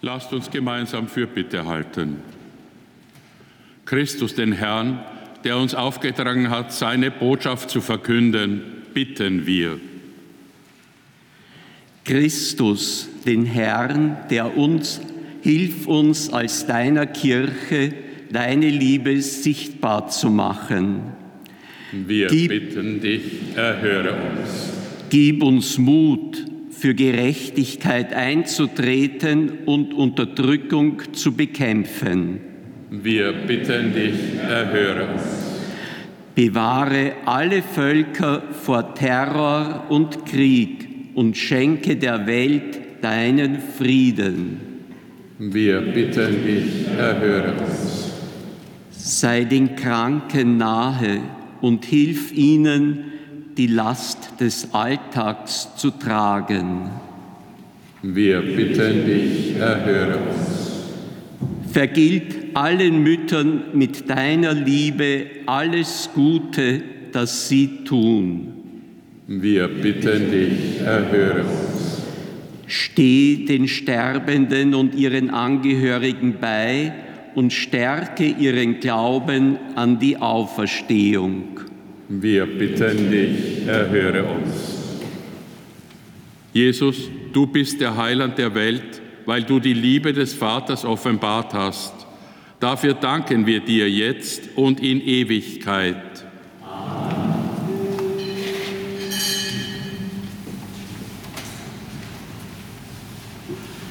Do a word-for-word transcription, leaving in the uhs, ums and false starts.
Lasst uns gemeinsam Fürbitte halten. Christus, den Herrn, der uns aufgetragen hat, seine Botschaft zu verkünden, bitten wir. Christus, den Herrn, der uns, hilf uns als deiner Kirche, deine Liebe sichtbar zu machen. Wir Gib, bitten dich, erhöre uns. Gib uns Mut, für Gerechtigkeit einzutreten und Unterdrückung zu bekämpfen. Wir bitten dich, erhöre uns. Bewahre alle Völker vor Terror und Krieg und schenke der Welt deinen Frieden. Wir bitten dich, erhöre uns. Sei den Kranken nahe und hilf ihnen, die Last des Alltags zu tragen. Wir bitten dich, erhöre uns. Vergilt allen Müttern mit deiner Liebe alles Gute, das sie tun. Wir bitten dich, erhöre uns. Steh den Sterbenden und ihren Angehörigen bei und stärke ihren Glauben an die Auferstehung. Wir bitten dich, erhöre uns. Jesus, du bist der Heiland der Welt, weil du die Liebe des Vaters offenbart hast. Dafür danken wir dir jetzt und in Ewigkeit.